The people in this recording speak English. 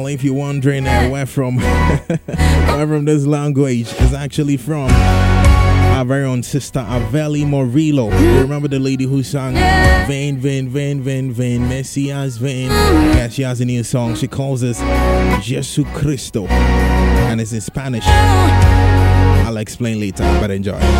If you're wondering where from this language is actually from, our very own sister Aveli Morillo. You remember the lady who sang Vain, Vain, Vain, Vain, Vain, Messias Vain? Yeah, she has a new song. She calls us Jesu Cristo, and it's in Spanish. I'll explain later, but enjoy.